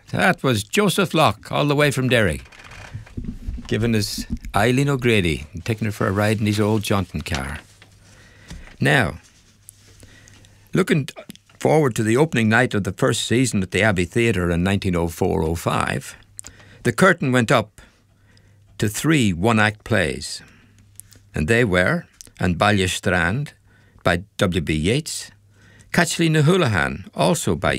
That was Joseph Locke, all the way from Derry, giving us Eileen O'Grady and taking her for a ride in his old jaunting car. Now, looking forward to the opening night of the first season at the Abbey Theatre in 1904-05, the curtain went up to 3 one-act plays, and they were An Baile Strand by W.B. Yeats, Catchley na Houlihan, also by